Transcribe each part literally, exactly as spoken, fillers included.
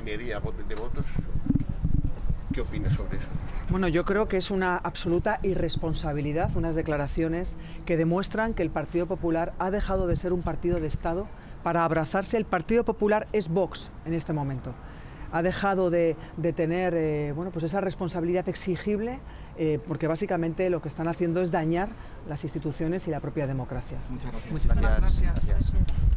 consejería de votos. ¿Qué opinas sobre eso? Bueno, yo creo que es una absoluta irresponsabilidad, unas declaraciones que demuestran que el Partido Popular ha dejado de ser un partido de Estado para abrazarse. El Partido Popular es Vox en este momento. Ha dejado de, de tener eh, bueno, pues esa responsabilidad exigible eh, porque básicamente lo que están haciendo es dañar las instituciones y la propia democracia. Muchas gracias. Muchísimas gracias. gracias.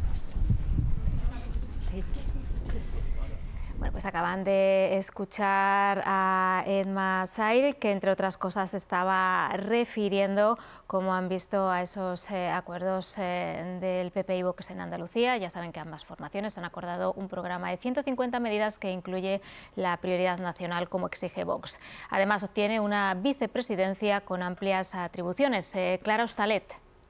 Bueno, pues acaban de escuchar a Edma Sair, que entre otras cosas estaba refiriendo, como han visto, a esos eh, acuerdos eh, del P P y Vox en Andalucía. Ya saben que ambas formaciones han acordado un programa de ciento cincuenta medidas que incluye la prioridad nacional, como exige Vox. Además, obtiene una vicepresidencia con amplias atribuciones. Eh, Clara Hostalet.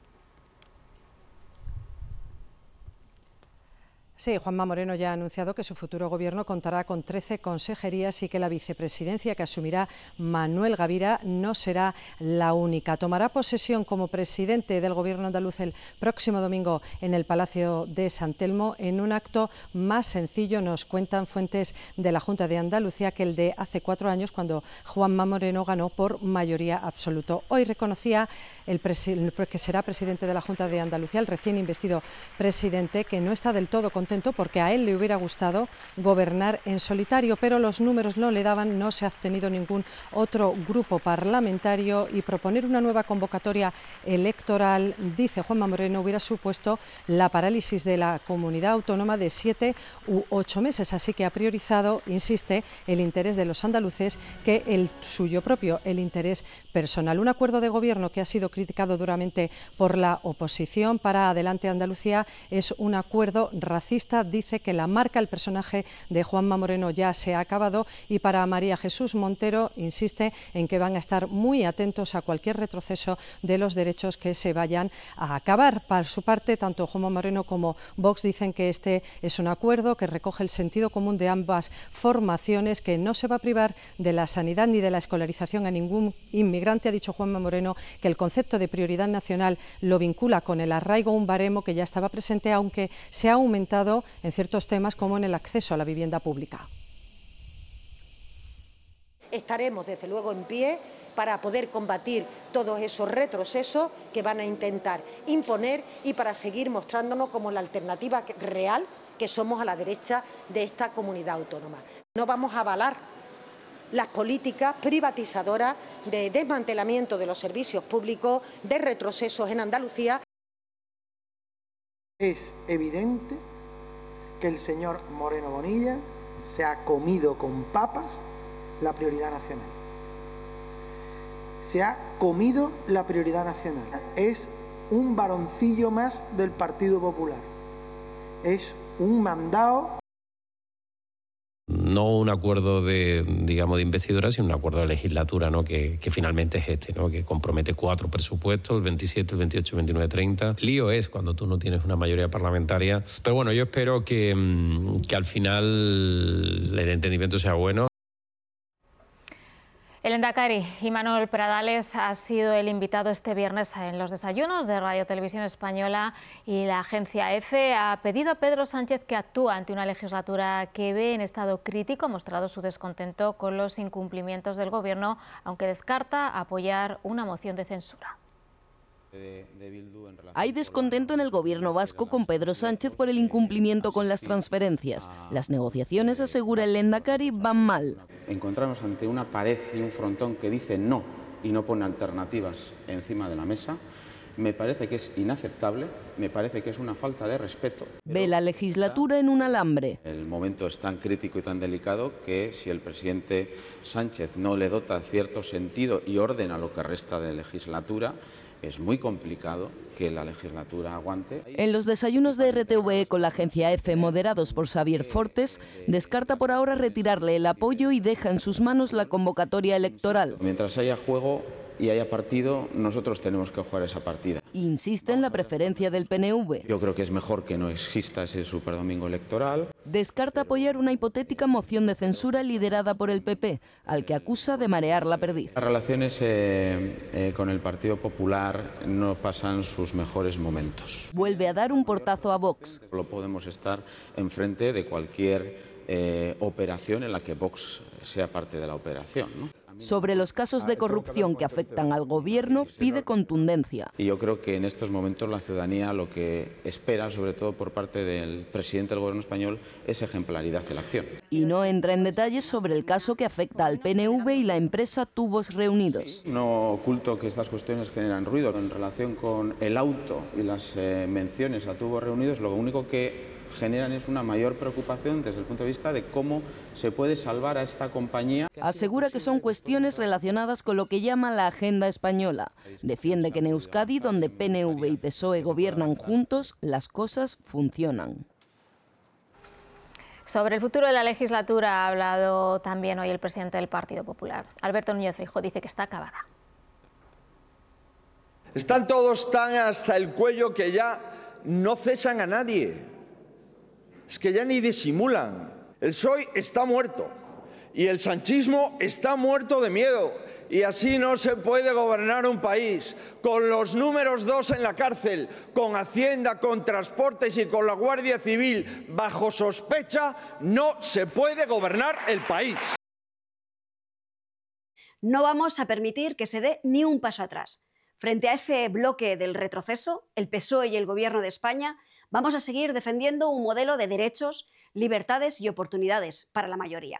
Sí, Juanma Moreno ya ha anunciado que su futuro gobierno contará con trece consejerías y que la vicepresidencia que asumirá Manuel Gavira no será la única. Tomará posesión como presidente del gobierno andaluz el próximo domingo en el Palacio de San Telmo en un acto más sencillo, nos cuentan fuentes de la Junta de Andalucía, que el de hace cuatro años cuando Juanma Moreno ganó por mayoría absoluta. Hoy reconocía el que será presidente de la Junta de Andalucía, el recién investido presidente, que no está del todo contento porque a él le hubiera gustado gobernar en solitario, pero los números no le daban, no se ha obtenido ningún otro grupo parlamentario y proponer una nueva convocatoria electoral, dice Juanma Moreno, hubiera supuesto la parálisis de la comunidad autónoma de siete u ocho meses, así que ha priorizado, insiste, el interés de los andaluces que el suyo propio, el interés personal. Un acuerdo de gobierno que ha sido criticado duramente por la oposición. Para Adelante Andalucía es un acuerdo racista, dice que la marca, el personaje de Juanma Moreno ya se ha acabado, y para María Jesús Montero insiste en que van a estar muy atentos a cualquier retroceso de los derechos que se vayan a acabar. Por su parte, tanto Juanma Moreno como Vox dicen que este es un acuerdo que recoge el sentido común de ambas formaciones, que no se va a privar de la sanidad ni de la escolarización a ningún inmigrante. Ha dicho Juanma Moreno que el concepto de prioridad nacional lo vincula con el arraigo, un baremo que ya estaba presente, aunque se ha aumentado en ciertos temas como en el acceso a la vivienda pública. Estaremos desde luego en pie para poder combatir todos esos retrocesos que van a intentar imponer y para seguir mostrándonos como la alternativa real que somos a la derecha de esta comunidad autónoma. No vamos a avalar las políticas privatizadoras de desmantelamiento de los servicios públicos, de retrocesos en Andalucía. Es evidente que el señor Moreno Bonilla se ha comido con papas la prioridad nacional. Se ha comido la prioridad nacional. Es un varoncillo más del Partido Popular. Es un mandado. No un acuerdo de, digamos, de investidura, sino un acuerdo de legislatura, ¿no? que, que finalmente es este, ¿no? Que compromete cuatro presupuestos, el veintisiete, el veintiocho, el veintinueve, treinta. Lío es cuando tú no tienes una mayoría parlamentaria. Pero bueno, yo espero que, que al final el entendimiento sea bueno. El Endacari Imanol Pradales ha sido el invitado este viernes en los desayunos de Radio Televisión Española, y la agencia EFE ha pedido a Pedro Sánchez que actúe ante una legislatura que ve en estado crítico. Ha mostrado su descontento con los incumplimientos del Gobierno, aunque descarta apoyar una moción de censura. Hay descontento en el gobierno vasco con Pedro Sánchez por el incumplimiento con las transferencias. Las negociaciones, asegura el Lehendakari, van mal. Encontramos ante una pared y un frontón que dice no y no pone alternativas encima de la mesa. Me parece que es inaceptable, me parece que es una falta de respeto. Ve la legislatura en un alambre. El momento es tan crítico y tan delicado que si el presidente Sánchez no le dota cierto sentido y orden a lo que resta de legislatura, es muy complicado que la legislatura aguante. En los desayunos de R T V E con la agencia EFE, moderados por Xavier Fortes, descarta por ahora retirarle el apoyo y deja en sus manos la convocatoria electoral. Mientras haya juego y haya partido, nosotros tenemos que jugar esa partida. Insiste en la preferencia del P N V. Yo creo que es mejor que no exista ese superdomingo electoral. Descarta apoyar una hipotética moción de censura liderada por el P P, al que acusa de marear la perdiz. Las relaciones eh, eh, con el Partido Popular no pasan sus mejores momentos. Vuelve a dar un portazo a Vox. No podemos estar enfrente de cualquier eh, operación en la que Vox sea parte de la operación, ¿no? Sobre los casos de corrupción que afectan al Gobierno, pide contundencia. Y yo creo que en estos momentos la ciudadanía lo que espera, sobre todo por parte del presidente del Gobierno español, es ejemplaridad en la acción. Y no entra en detalles sobre el caso que afecta al P N V y la empresa Tubos Reunidos. No oculto que estas cuestiones generan ruido. En relación con el auto y las eh, menciones a Tubos Reunidos, lo único que generan es una mayor preocupación desde el punto de vista de cómo se puede salvar a esta compañía. Asegura que son cuestiones relacionadas con lo que llama la agenda española. Defiende que en Euskadi, donde P N V y P S O E gobiernan juntos, las cosas funcionan. Sobre el futuro de la legislatura ha hablado también hoy el presidente del Partido Popular. Alberto Núñez Feijóo dice que está acabada. Están todos tan hasta el cuello que ya no cesan a nadie. Es que ya ni disimulan. El P S O E está muerto y el sanchismo está muerto de miedo. Y así no se puede gobernar un país. Con los números dos en la cárcel, con Hacienda, con Transportes y con la Guardia Civil bajo sospecha, no se puede gobernar el país. No vamos a permitir que se dé ni un paso atrás. Frente a ese bloque del retroceso, el P S O E y el Gobierno de España vamos a seguir defendiendo un modelo de derechos, libertades y oportunidades para la mayoría.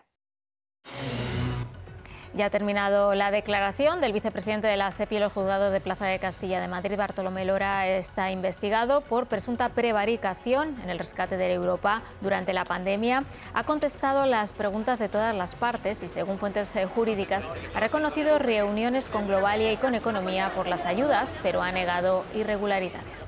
Ya ha terminado la declaración del vicepresidente de la SEPI en los juzgados de Plaza de Castilla de Madrid. Bartolomé Lora está investigado por presunta prevaricación en el rescate de Europa durante la pandemia. Ha contestado las preguntas de todas las partes y, según fuentes jurídicas, ha reconocido reuniones con Globalia y con Economía por las ayudas, pero ha negado irregularidades.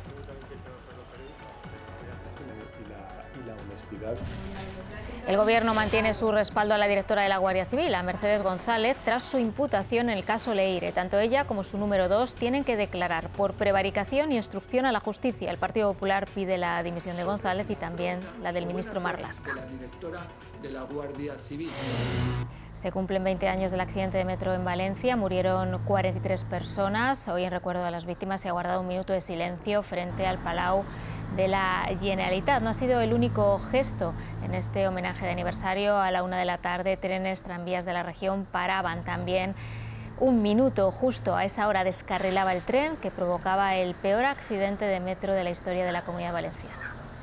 El Gobierno mantiene su respaldo a la directora de la Guardia Civil, a Mercedes González, tras su imputación en el caso Leire. Tanto ella como su número dos tienen que declarar por prevaricación y obstrucción a la justicia. El Partido Popular pide la dimisión de González y también la del ministro Marlaska. La directora de la Guardia Civil. Se cumplen veinte años del accidente de metro en Valencia. Murieron cuarenta y tres personas. Hoy, en recuerdo a las víctimas, se ha guardado un minuto de silencio frente al Palau de la Generalitat. No ha sido el único gesto en este homenaje de aniversario. A la una de la tarde, trenes, tranvías de la región paraban también. Un minuto justo a esa hora descarrilaba el tren que provocaba el peor accidente de metro de la historia de la Comunidad Valenciana.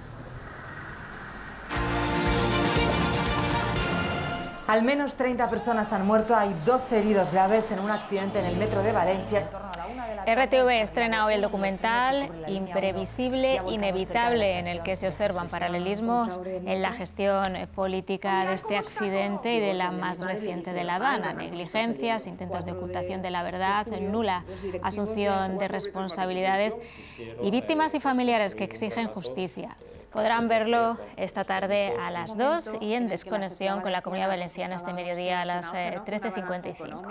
Al menos treinta personas han muerto, hay doce heridos graves en un accidente en el metro de Valencia. R T V estrena hoy el documental Imprevisible, Inevitable, en el que se observan paralelismos en la gestión política de este accidente y de la más reciente de la DANA. Negligencias, intentos de ocultación de la verdad, nula asunción de responsabilidades y víctimas y familiares que exigen justicia. Podrán verlo esta tarde a las dos y en desconexión con la Comunidad Valenciana este mediodía a las trece cincuenta y cinco.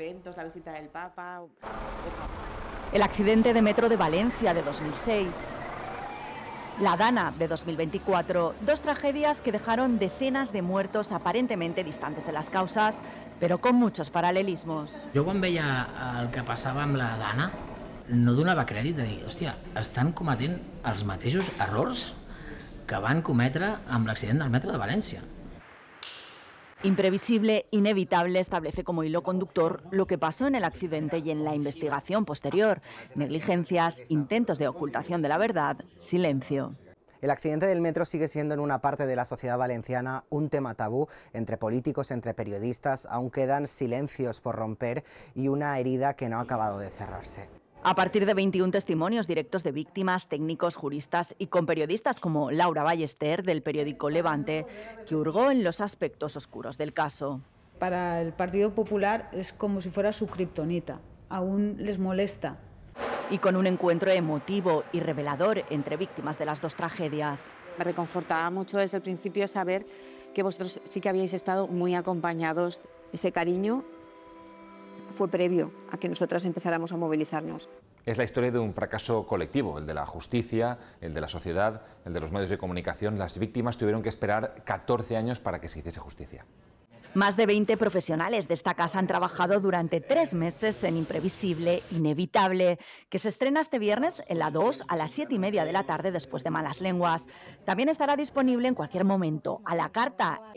El accidente de metro de Valencia de dos mil seis. La DANA de dos mil veinticuatro, dos tragedias que dejaron decenas de muertos aparentemente distantes de las causas, pero con muchos paralelismos. Jo quan veia el que passava amb la DANA no donava crèdit de dir, hòstia, estan cometent els mateixos errors que van cometre amb l'accident del metro de València. Imprevisible, Inevitable establece como hilo conductor lo que pasó en el accidente y en la investigación posterior. Negligencias, intentos de ocultación de la verdad, silencio. El accidente del metro sigue siendo en una parte de la sociedad valenciana un tema tabú entre políticos, entre periodistas. Aún quedan silencios por romper y una herida que no ha acabado de cerrarse. A partir de veintiún testimonios directos de víctimas, técnicos, juristas y con periodistas como Laura Ballester del periódico Levante, que hurgó en los aspectos oscuros del caso. Para el Partido Popular es como si fuera su kriptonita, aún les molesta. Y con un encuentro emotivo y revelador entre víctimas de las dos tragedias. Me reconfortaba mucho desde el principio saber que vosotros sí que habíais estado muy acompañados. Ese cariño fue previo a que nosotras empezáramos a movilizarnos. Es la historia de un fracaso colectivo, el de la justicia, el de la sociedad, el de los medios de comunicación. Las víctimas tuvieron que esperar catorce años para que se hiciese justicia. Más de veinte profesionales de esta casa han trabajado durante tres meses en Imprevisible, Inevitable, que se estrena este viernes en la dos a las siete y media de la tarde después de Malas Lenguas. También estará disponible en cualquier momento, a la carta